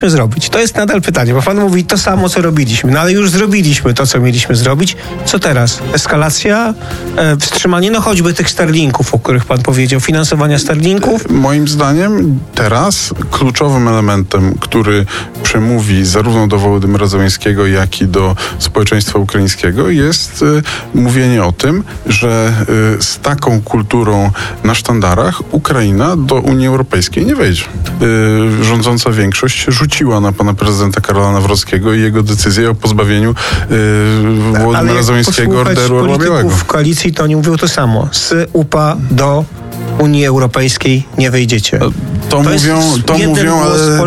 zrobić? To jest nadal pytanie, bo pan mówi to samo, co robiliśmy. No ale już zrobiliśmy to, co mieliśmy zrobić. Co teraz? Eskalacja? Wstrzymanie, no choćby tych Starlinków, o których pan powiedział, finansowania Starlinków? Moim zdaniem teraz kluczowym elementem, który przemówi zarówno do Wołodymyra Zełenskiego, jak i do społeczeństwa ukraińskiego, jest mówienie o tym, że z taką kulturą na sztandarach Ukraina do Unii Europejskiej nie wejdzie. Rządząca większość rzuciła na pana prezydenta Karola Nawrockiego i jego decyzję o pozbawieniu Wołodymyra Zełenskiego Orderu Orła Białego. W koalicji to oni mówią to samo. Z UPA do Unii Europejskiej nie wejdziecie. To mówią,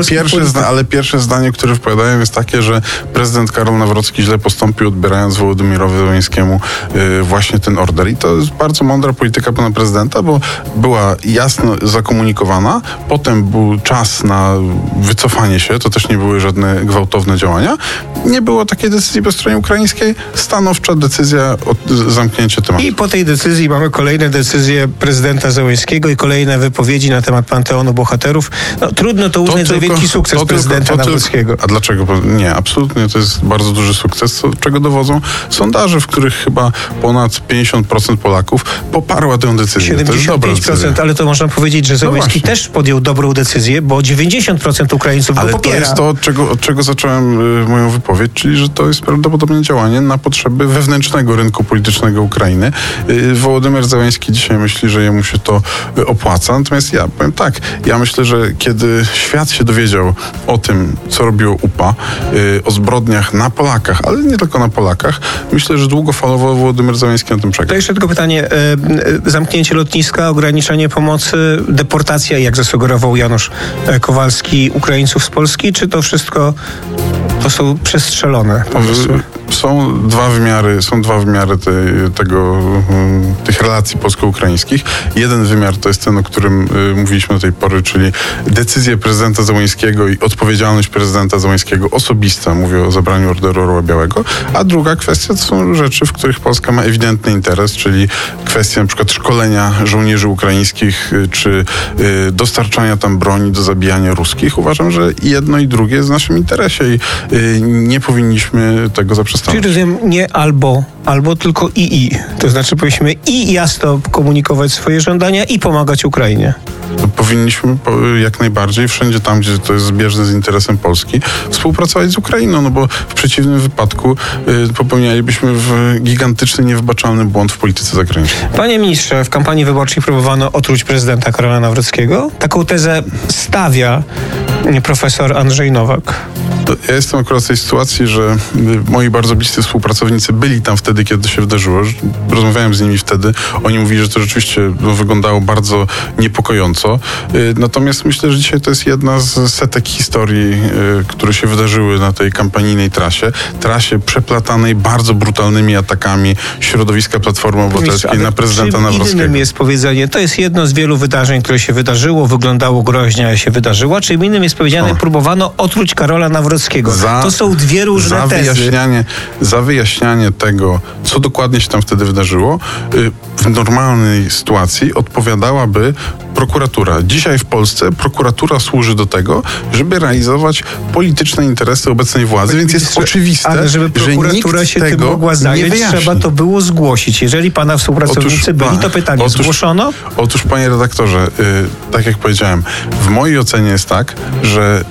ale pierwsze zdanie, które wypowiadają, jest takie, że prezydent Karol Nawrocki źle postąpił, odbierając Wołodymyrowi Zełenskiemu właśnie ten order. I to jest bardzo mądra polityka pana prezydenta, bo była jasno zakomunikowana, potem był czas na wycofanie się, to też nie były żadne gwałtowne działania. Nie było takiej decyzji po stronie ukraińskiej, stanowcza decyzja o zamknięcie tematu. I po tej decyzji mamy kolejne decyzje prezydenta Zełenskiego i kolejne wypowiedzi na temat Panteonu Bohaterów. No, trudno to uznać za wielki sukces prezydenta Nawrockiego. A dlaczego? Nie, absolutnie to jest bardzo duży sukces, czego dowodzą sondaże, w których chyba ponad 50% Polaków poparła tę decyzję. 75%, ale to można powiedzieć, że Zełenski też podjął dobrą decyzję, bo 90% Ukraińców go popiera. Ale to jest to, od czego zacząłem moją wypowiedź, czyli że to jest prawdopodobnie działanie na potrzeby wewnętrznego rynku politycznego Ukrainy. Wołodymyr Zełenski dzisiaj myśli, że jemu się to opłaca. Natomiast ja powiem tak, ja myślę, że kiedy świat się dowiedział o tym, co robiło UPA, o zbrodniach na Polakach, ale nie tylko na Polakach, myślę, że długofalowo Wołodymyr Zełenski na tym przegrał. To jeszcze tylko pytanie. Zamknięcie lotniska, ograniczenie pomocy, deportacja, jak zasugerował Janusz Kowalski, Ukraińców z Polski, czy to wszystko to są przestrzelone pomysły? Są dwa wymiary tych relacji polsko-ukraińskich. Jeden wymiar to jest ten, o którym mówiliśmy do tej pory, czyli decyzje prezydenta Zełenskiego i odpowiedzialność prezydenta Zełenskiego osobista, mówię o zabraniu Orderu Orła Białego, a druga kwestia to są rzeczy, w których Polska ma ewidentny interes, czyli kwestia na przykład szkolenia żołnierzy ukraińskich, czy dostarczania tam broni do zabijania ruskich. Uważam, że jedno i drugie jest w naszym interesie i nie powinniśmy tego zaprzestać. Czyli rozumiem, nie albo tylko i. To znaczy powinniśmy i jasno komunikować swoje żądania i pomagać Ukrainie. Powinniśmy jak najbardziej, wszędzie tam, gdzie to jest zbieżne z interesem Polski, współpracować z Ukrainą, no bo w przeciwnym wypadku popełnialibyśmy gigantyczny, niewybaczalny błąd w polityce zagranicznej. Panie ministrze, w kampanii wyborczej próbowano otruć prezydenta Karola Nawrockiego. Taką tezę stawia profesor Andrzej Nowak. Ja jestem akurat w tej sytuacji, że moi bardzo bliscy współpracownicy byli tam wtedy, kiedy to się wydarzyło. Rozmawiałem z nimi wtedy. Oni mówili, że to rzeczywiście wyglądało bardzo niepokojąco. Natomiast myślę, że dzisiaj to jest jedna z setek historii, które się wydarzyły na tej kampanijnej trasie przeplatanej bardzo brutalnymi atakami środowiska Platformy Obywatelskiej na prezydenta Nawrockiego. Innym jest powiedzenie, to jest jedno z wielu wydarzeń, które się wydarzyło, wyglądało groźnie, ale się wydarzyło. Czym innym jest powiedziane, próbowano otruć Karola Nawrockiego. To są dwie różne tezy. Za wyjaśnianie tego, co dokładnie się tam wtedy wydarzyło, w normalnej sytuacji odpowiadałaby prokuratura. Dzisiaj w Polsce prokuratura służy do tego, żeby realizować polityczne interesy obecnej władzy, więc jest oczywiste, ale żeby prokuratura się tym mogła zająć, trzeba to było zgłosić. Jeżeli pana współpracownicy byli, to pytanie, zgłoszono? Otóż, panie redaktorze, tak jak powiedziałem, w mojej ocenie jest tak, że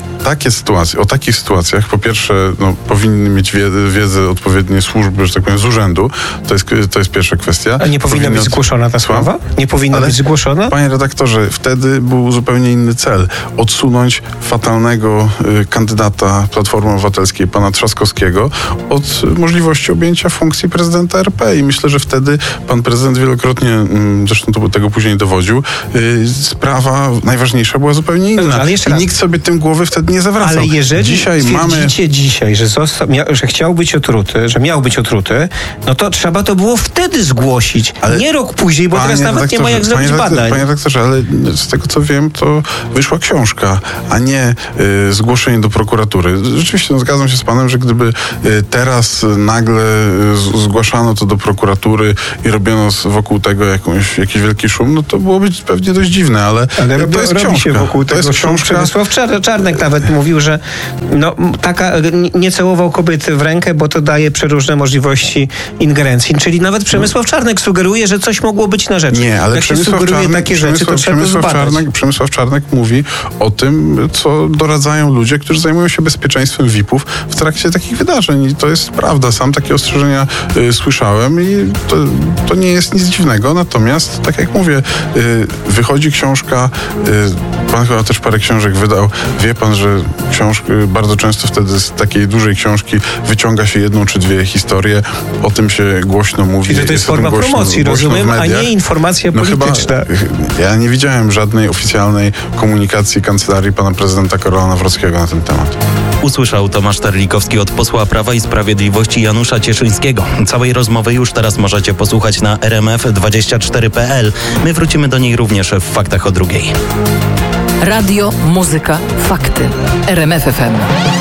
o takich sytuacjach, po pierwsze, powinny mieć wiedzę odpowiednie służby, że tak powiem, z urzędu. To jest pierwsza kwestia. A nie powinna być zgłoszona ta sprawa? Nie powinna być zgłoszona? Panie redaktorze, wtedy był zupełnie inny cel. Odsunąć fatalnego kandydata Platformy Obywatelskiej, pana Trzaskowskiego, od możliwości objęcia funkcji prezydenta RP. I myślę, że wtedy pan prezydent wielokrotnie, zresztą tego później dowodził, sprawa najważniejsza była zupełnie inna. I nikt sobie tym głowy wtedy nie zawracał. Ale jeżeli twierdzicie dzisiaj, że chciał być otruty, że miał być otruty, no to trzeba to było wtedy zgłosić. Nie rok później, bo teraz nawet nie ma jak zrobić badań. Panie redaktorze, ale z tego co wiem, to wyszła książka, a nie zgłoszenie do prokuratury. Rzeczywiście zgadzam się z panem, że gdyby teraz nagle zgłaszano to do prokuratury i robiono wokół tego jakiś wielki szum, no to byłoby pewnie dość dziwne, ale to jest książka. Wokół tego Przemysław Czarnek nawet nawet mówił, że nie całował kobiety w rękę, bo to daje przeróżne możliwości ingerencji. Czyli nawet Przemysław Czarnek sugeruje, że coś mogło być na rzecz. Nie, ale jak się sugeruje takie rzeczy, to trzeba zbadać. Przemysław Czarnek mówi o tym, co doradzają ludzie, którzy zajmują się bezpieczeństwem VIP-ów w trakcie takich wydarzeń. I to jest prawda. Sam takie ostrzeżenia słyszałem i to nie jest nic dziwnego. Natomiast, tak jak mówię, wychodzi książka, pan chyba też parę książek wydał. Wie pan, że bardzo często wtedy z takiej dużej książki wyciąga się jedną czy dwie historie. O tym się głośno mówi. Czyli to jest forma promocji, rozumiem, a nie informacja polityczna. Ja nie widziałem żadnej oficjalnej komunikacji kancelarii pana prezydenta Karola Nawrockiego na ten temat. Usłyszał Tomasz Terlikowski od posła Prawa i Sprawiedliwości Janusza Cieszyńskiego. Całej rozmowy już teraz możecie posłuchać na rmf24.pl. My wrócimy do niej również w Faktach o 2:00. Radio, muzyka, fakty. RMF FM.